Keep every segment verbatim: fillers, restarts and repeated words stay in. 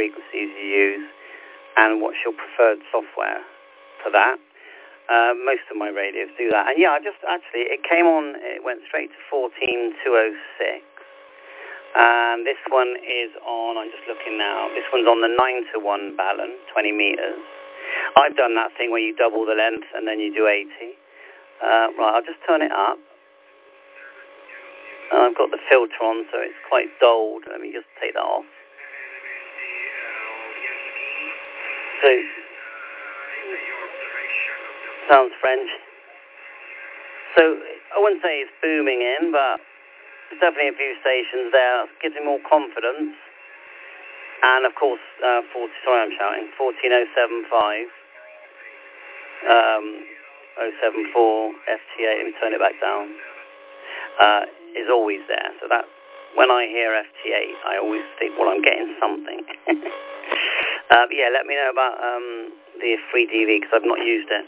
frequencies you use, and what's your preferred software for that. Uh, most of my radios do that. And yeah, I just actually, it came on, it went straight to fourteen two oh six. And this one is on, I'm just looking now, this one's on the nine to one Balun, twenty meters. I've done that thing where you double the length and then you do eighty. Uh, right, I'll just turn it up. And I've got the filter on, so it's quite dulled. Let me just take that off. So, sounds French. So, I wouldn't say it's booming in, but there's definitely a few stations there. It gives me more confidence. And, of course, uh, forty, sorry I'm shouting, fourteen oh seven five, um, oh seven four F T eight, let me turn it back down, uh, is always there. So that, when I hear F T eight, I always think, well, I'm getting something. uh, but yeah, let me know about um, the free D V, because I've not used it.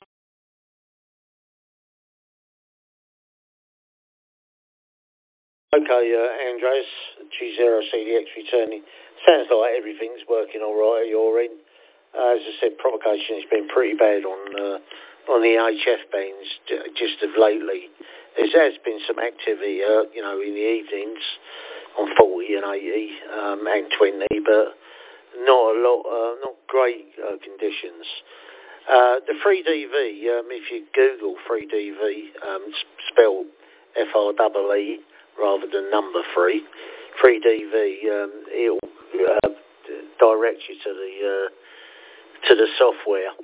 Okay, uh, Andres, G zero C D X returning. Sounds like everything's working all right at your end. Uh, as I said, propagation has been pretty bad on uh, on the H F bands just of lately. There has been some activity, uh, you know, in the evenings on forty and eighty um, and twenty, but not a lot, uh, not great uh, conditions. Uh, the free D V, um, if you Google free D V, um, spelled F R E E rather than number three, free D V, um, it'll uh, direct you to the uh, to the software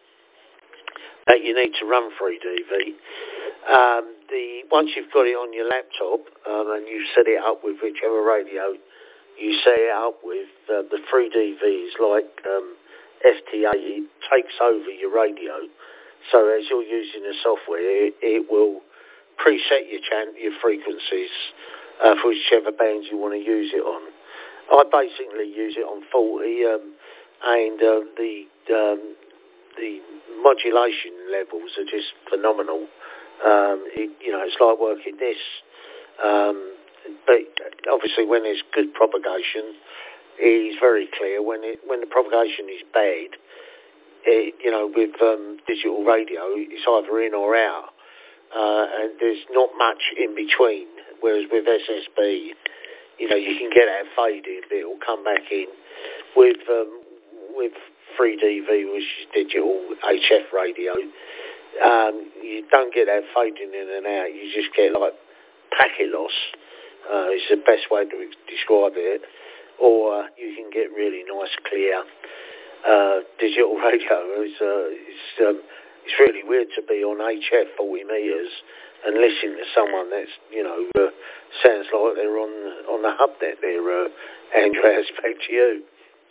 that you need to run free D V. Um, the once you've got it on your laptop um, and you set it up with whichever radio you set it up with, uh, the free D V is like um, F T A. It takes over your radio. So as you're using the software, it, it will preset your chan- your frequencies uh, for whichever bands you want to use it on. I basically use it on forty, um, and uh, the um, the modulation levels are just phenomenal. Um, it, you know, it's like working this, um, but obviously when there's good propagation, it's very clear. When it when the propagation is bad, it, you know, with um, digital radio, it's either in or out. Uh, and there's not much in between, whereas with S S B, you know, you can get that fading, but it'll come back in. With um, with free D V, which is digital H F radio, um, you don't get that fading in and out. You just get like packet loss. Uh, it's the best way to describe it. Or uh, you can get really nice, clear uh, digital radio. It's uh, it's um, It's really weird to be on H F forty meters and listen to someone that's, you know, uh, sounds like they're on on the hub net there, uh, Andreas, back to you.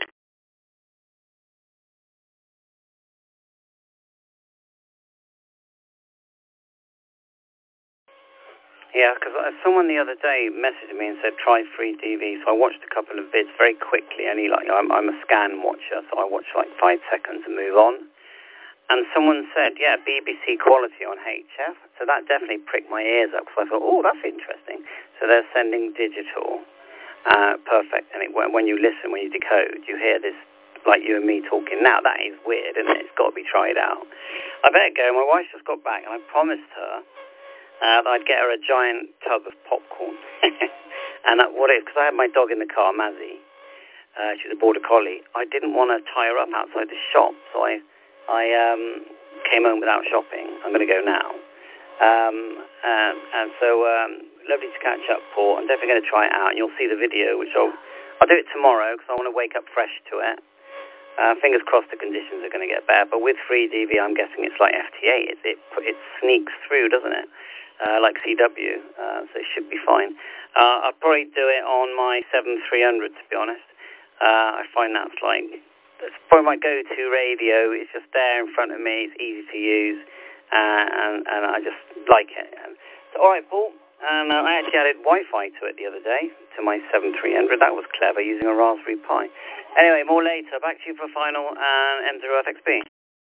Yeah, because someone the other day messaged me and said, try free D V. So I watched a couple of vids very quickly. Only like, I'm, I'm a scan watcher, so I watch like five seconds and move on. And someone said, yeah, B B C quality on H F. So that definitely pricked my ears up, because I thought, oh, that's interesting. So they're sending digital, uh, perfect. And it, when you listen, when you decode, you hear this, like you and me talking now. That is weird, isn't it? It's got to be tried out. I better go. My wife just got back, and I promised her uh, that I'd get her a giant tub of popcorn. And that, what it is, because I had my dog in the car, Mazzy. Uh, she's a border collie. I didn't want to tie her up outside the shop, so I... I um, came home without shopping. I'm going to go now. Um, and, and so, um, lovely to catch up, Paul. I'm definitely going to try it out, and you'll see the video, which I'll, I'll do it tomorrow, because I want to wake up fresh to it. Uh, fingers crossed the conditions are going to get better. But with free D V, I'm guessing it's like F T A. It, it, it sneaks through, doesn't it? Uh, like C W, uh, so it should be fine. Uh, I'll probably do it on my seven three hundred, to be honest. Uh, I find that's like... It's probably my go-to radio. It's just there in front of me. It's easy to use, uh, and, and I just like it. So, all right, Paul. And uh, I actually added Wi-Fi to it the other day, to my seven three hundred. That was clever, using a Raspberry Pi. Anyway, more later. Back to you for final and M zero F X B.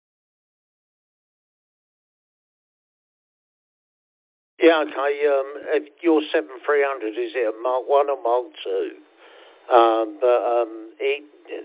Yeah, okay. Um, if your seven three hundred, is it a Mark one or Mark two? Um, but um, it,